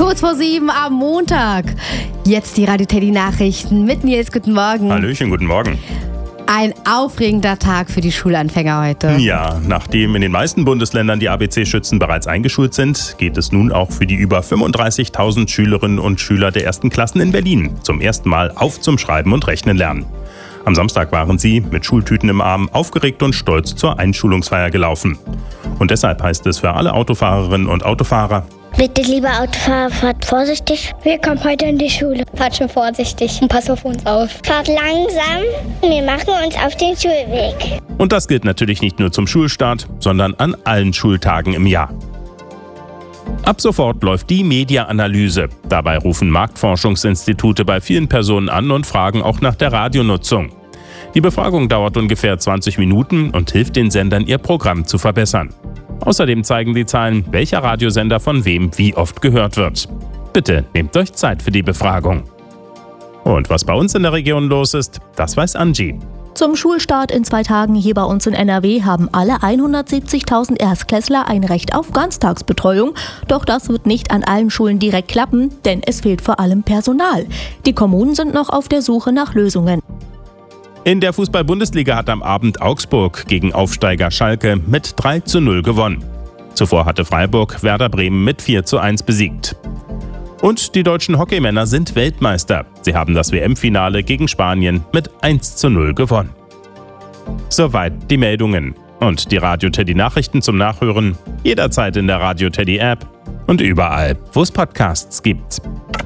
Kurz vor 7 am Montag. Jetzt die Radio Teddy Nachrichten mit Nils. Guten Morgen. Hallöchen, guten Morgen. Ein aufregender Tag für die Schulanfänger heute. Ja, nachdem in den meisten Bundesländern die ABC-Schützen bereits eingeschult sind, geht es nun auch für die über 35.000 Schülerinnen und Schüler der ersten Klassen in Berlin zum ersten Mal auf zum Schreiben und Rechnen lernen. Am Samstag waren sie mit Schultüten im Arm aufgeregt und stolz zur Einschulungsfeier gelaufen. Und deshalb heißt es für alle Autofahrerinnen und Autofahrer: Bitte, lieber Autofahrer, fahrt vorsichtig. Wir kommen heute in die Schule. Fahrt schon vorsichtig und passt auf uns auf. Fahrt langsam, wir machen uns auf den Schulweg. Und das gilt natürlich nicht nur zum Schulstart, sondern an allen Schultagen im Jahr. Ab sofort läuft die Media-Analyse. Dabei rufen Marktforschungsinstitute bei vielen Personen an und fragen auch nach der Radionutzung. Die Befragung dauert ungefähr 20 Minuten und hilft den Sendern, ihr Programm zu verbessern. Außerdem zeigen die Zahlen, welcher Radiosender von wem wie oft gehört wird. Bitte nehmt euch Zeit für die Befragung. Und was bei uns in der Region los ist, das weiß Angie. Zum Schulstart in 2 Tagen hier bei uns in NRW haben alle 170.000 Erstklässler ein Recht auf Ganztagsbetreuung. Doch das wird nicht an allen Schulen direkt klappen, denn es fehlt vor allem Personal. Die Kommunen sind noch auf der Suche nach Lösungen. In der Fußball-Bundesliga hat am Abend Augsburg gegen Aufsteiger Schalke mit 3:0 gewonnen. Zuvor hatte Freiburg Werder Bremen mit 4:1 besiegt. Und die deutschen Hockeymänner sind Weltmeister. Sie haben das WM-Finale gegen Spanien mit 1:0 gewonnen. Soweit die Meldungen. Und die Radio Teddy Nachrichten zum Nachhören jederzeit in der Radio Teddy App und überall, wo es Podcasts gibt.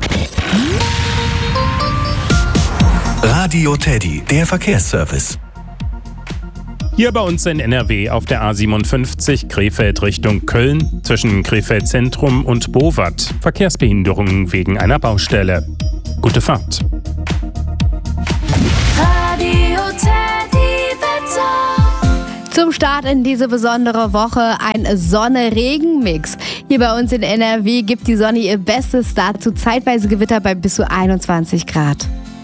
Radio Teddy, der Verkehrsservice. Hier bei uns in NRW auf der A57 Krefeld Richtung Köln zwischen Krefeld Zentrum und Bowat. Verkehrsbehinderungen wegen einer Baustelle. Gute Fahrt. Radio Teddy Wetter. Zum Start in diese besondere Woche ein Sonne-Regen-Mix. Hier bei uns in NRW gibt die Sonne ihr Bestes, dazu zeitweise Gewitter bei bis zu 21 Grad.